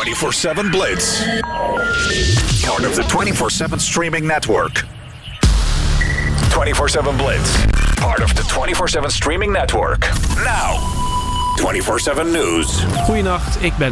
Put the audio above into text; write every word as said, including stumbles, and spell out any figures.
twenty-four seven Blitz. Part of the twenty-four seven streaming network. twenty-four seven Blitz. Part of the twenty-four seven streaming network. Now. twenty-four seven News. Goedenacht, ik ben